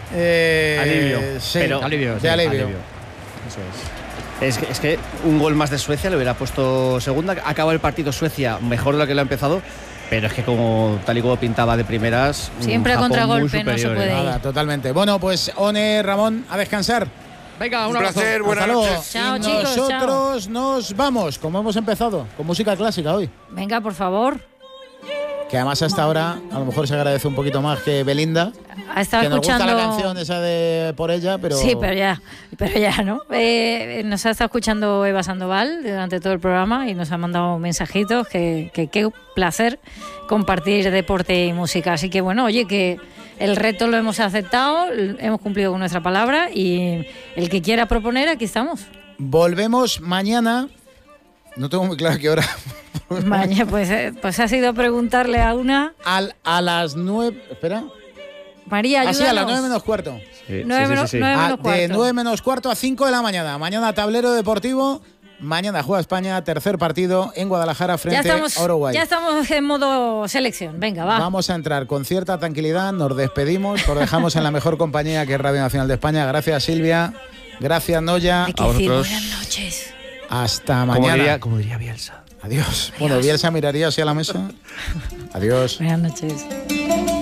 eh, Alivio. sí, Pero- Alivio, de sí, alivio. alivio. Eso es. Es que, es que un gol más de Suecia le hubiera puesto segunda. Acaba el partido Suecia mejor de lo que lo ha empezado, pero es que como tal y como pintaba de primeras, Siempre a Japón contragolpe, muy no se superior, puede ¿eh? ir. Nada, totalmente. Bueno, pues One, Ramón, a descansar. Venga, un, Un abrazo. placer, buenas Hasta luego. noches. Chao, Y chicos, nosotros nos vamos, como hemos empezado, con música clásica hoy. Venga, por favor. Que además hasta ahora a lo mejor se agradece un poquito más que Belinda. Ha estado Que nos gusta escuchando. la canción esa de Por ella, pero... Sí, pero ya, pero ya, ¿no? Eh, nos ha estado escuchando Eva Sandoval durante todo el programa y nos ha mandado mensajitos que que qué placer compartir deporte y música. Así que bueno, oye, que el reto lo hemos aceptado, hemos cumplido con nuestra palabra y el que quiera proponer, aquí estamos. Volvemos mañana. No tengo muy claro qué hora. Mañana, pues, eh, pues ha sido preguntarle a una. Al, a las nueve... Espera. María, Ah, sí, a las ayúdanos. nueve menos cuarto. Sí, Nueve sí, sí, menos- sí, sí. nueve Ah, menos cuarto. de nueve menos cuarto a cinco de la mañana. Mañana tablero deportivo. Mañana juega España, tercer partido en Guadalajara Ya frente estamos, a Uruguay. ya estamos en modo selección. Venga, va. Vamos a entrar con cierta tranquilidad, nos despedimos, os dejamos en la mejor compañía que es Radio Nacional de España. Gracias Silvia, gracias Noya. Hay que a decir vosotros. buenas noches. Hasta Como mañana. diría, como diría Bielsa. Adiós. Bueno, Bielsa miraría hacia la mesa. Adiós. Buenas noches.